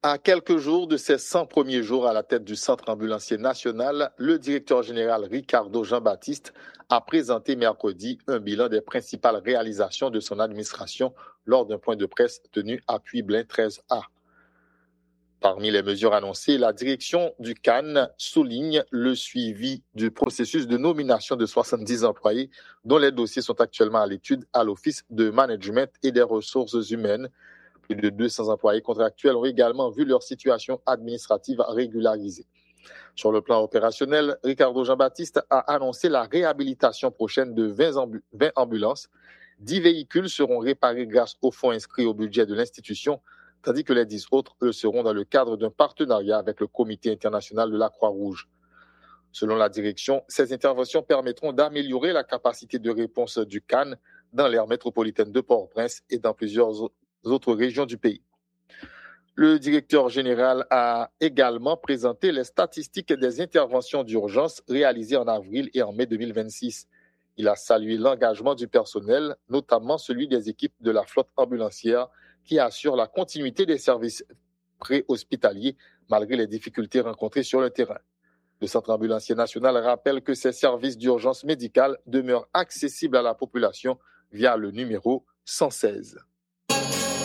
À quelques jours de ses 100 premiers jours à la tête du Centre ambulancier national, le directeur général Ricardo Jean-Baptiste a présenté mercredi un bilan des principales réalisations de son administration lors d'un point de presse tenu à Puy-Blain 13A. Parmi les mesures annoncées, la direction du CAN souligne le suivi du processus de nomination de 70 employés dont les dossiers sont actuellement à l'étude à l'Office de management et des ressources humaines. Plus de 200 employés contractuels ont également vu leur situation administrative régularisée. Sur le plan opérationnel, Ricardo Jean-Baptiste a annoncé la réhabilitation prochaine de 20 ambulances. 10 véhicules seront réparés grâce aux fonds inscrits au budget de l'institution, tandis que les 10 autres le seront dans le cadre d'un partenariat avec le Comité international de la Croix-Rouge. Selon la direction, ces interventions permettront d'améliorer la capacité de réponse du CAN dans l'aire métropolitaine de Port-au-Prince et dans plusieurs autres régions du pays. Le directeur général a également présenté les statistiques des interventions d'urgence réalisées en avril et en mai 2026. Il a salué l'engagement du personnel, notamment celui des équipes de la flotte ambulancière qui assure la continuité des services préhospitaliers malgré les difficultés rencontrées sur le terrain. Le Centre ambulancier national rappelle que ces services d'urgence médicale demeurent accessibles à la population via le numéro 116.